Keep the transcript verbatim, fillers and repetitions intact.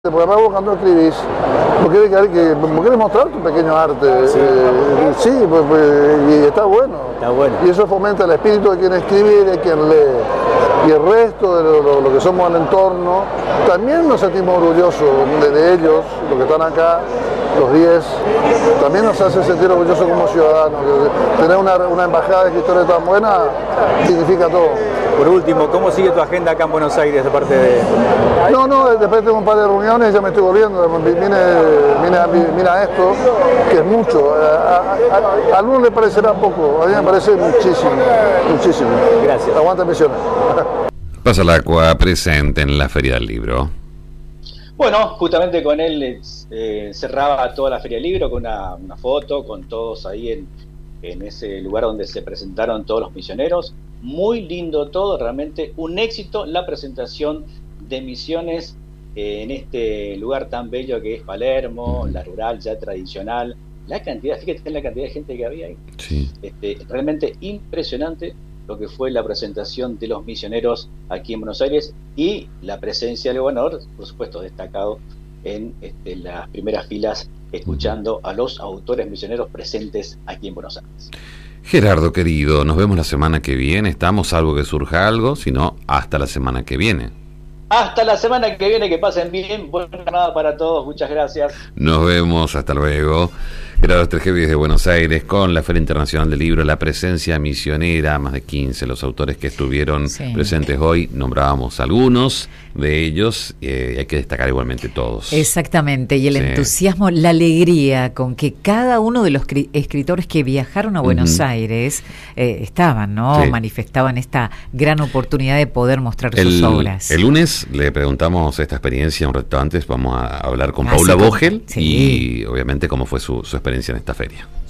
Porque además vos cuando escribís, vos querés, que, vos querés mostrar tu pequeño arte, sí, eh, sí pues, pues, y está bueno. Está bueno. Y eso fomenta el espíritu de quien escribe y de quien lee. Y el resto de lo, lo, lo que somos en el entorno, también nos sentimos orgullosos de, de ellos, los que están acá, los diez, también nos hace sentir orgullosos como ciudadanos. Tener una, una embajada de escritores tan buena significa todo. Por último, ¿cómo sigue tu agenda acá en Buenos Aires, aparte de...? No, no, después tengo un par de reuniones y ya me estoy volviendo. Vine, vine, a, vine a esto, que es mucho. A, a, a, a algunos les parecerá poco, a mí me parece muchísimo, muchísimo. Gracias. Aguanta Misiones. Pasalacqua presente en la Feria del Libro. Bueno, justamente con él eh, cerraba toda la Feria del Libro con una, una foto, con todos ahí en, en ese lugar donde se presentaron todos los misioneros. Muy lindo todo, realmente un éxito la presentación de Misiones eh, en este lugar tan bello que es Palermo, la rural ya tradicional. La cantidad, fíjate en la cantidad de gente que había ahí. Sí. Este, realmente impresionante lo que fue la presentación de los misioneros aquí en Buenos Aires y la presencia del gobernador, por supuesto, destacado en este, las primeras filas, escuchando a los autores misioneros presentes aquí en Buenos Aires. Gerardo, querido, nos vemos la semana que viene. Estamos, salvo que surja algo, sino hasta la semana que viene. Hasta la semana que viene, que pasen bien. Buena jornada para todos, muchas gracias. Nos vemos, hasta luego. Gerardo Stergevi de Buenos Aires con la Feria Internacional del Libro, la presencia misionera, más de quince los autores que estuvieron sí. presentes hoy. Nombrábamos algunos de ellos, eh, hay que destacar igualmente todos. Exactamente, y el sí. entusiasmo, la alegría con que cada uno de los escritores que viajaron a Buenos uh-huh. Aires eh, estaban, ¿no? Sí. Manifestaban esta gran oportunidad de poder mostrar el, sus obras. El lunes le preguntamos esta experiencia un rato antes, vamos a hablar con ah, Paula sí, Vogel sí. y obviamente cómo fue su, su experiencia en esta feria.